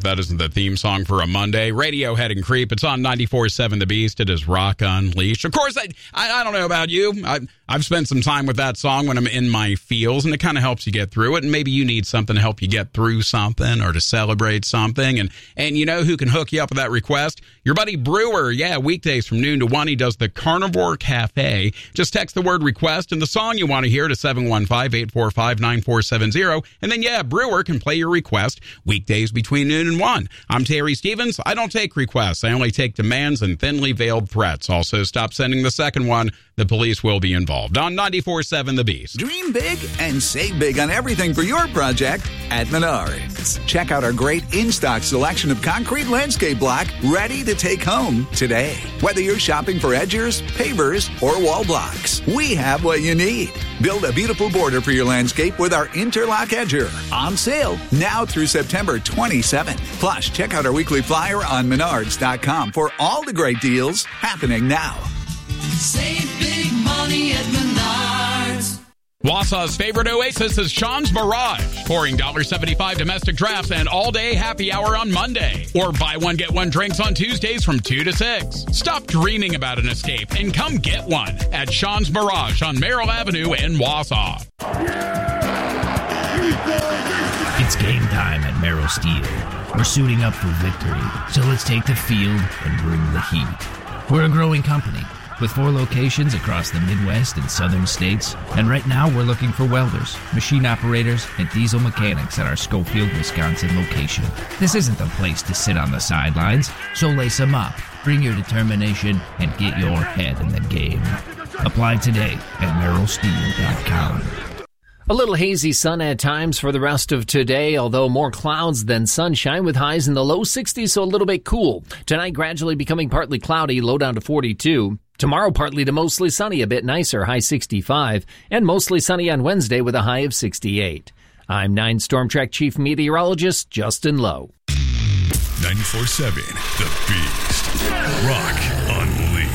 if that isn't the theme song for a Monday. Radiohead and Creep. It's on 94.7 The Beast. It is Rock Unleashed. Of course, I don't know about you. I've spent some time with that song when I'm in my feels, and it kind of helps you get through it. And maybe you need something to help you get through something or to celebrate something. And you know who can hook you up with that request? Your buddy Brewer. Yeah, weekdays from noon to 1, he does the Carnivore Cafe. Just text the word request and the song you want to hear to 715-845-9470. And then, yeah, Brewer can play your request weekdays between noon and 1. I'm Terry Stevens. I don't take requests. I only take demands and thinly veiled threats. Also, stop sending the second one. The police will be involved. On 94.7 The Beast. Dream big and save big on everything for your project at Menards. Check out our great in-stock selection of concrete landscape block ready to take home today. Whether you're shopping for edgers, pavers, or wall blocks, we have what you need. Build a beautiful border for your landscape with our Interlock Edger. On sale now through September 27th. Plus, check out our weekly flyer on Menards.com for all the great deals happening now. Save big money at Menards. Wausau's favorite oasis is Sean's Mirage. Pouring $1.75 domestic drafts and all-day happy hour on Monday. Or buy one, get one drinks on Tuesdays from 2 to 6. Stop dreaming about an escape and come get one at Sean's Mirage on Merrill Avenue in Wausau. It's game time at Merrill Steel. We're suiting up for victory, so let's take the field and bring the heat. We're a growing company with 4 locations across the Midwest and southern states, and right now we're looking for welders, machine operators, and diesel mechanics at our Schofield, Wisconsin location. This isn't the place to sit on the sidelines, so lace them up, bring your determination, and get your head in the game. Apply today at merrillsteel.com. A little hazy sun at times for the rest of today, although more clouds than sunshine with highs in the low 60s, so a little bit cool. Tonight gradually becoming partly cloudy, low down to 42. Tomorrow partly to mostly sunny, a bit nicer, high 65. And mostly sunny on Wednesday with a high of 68. I'm 9 Storm Track Chief Meteorologist Justin Lowe. 94.7 The Beast. Rock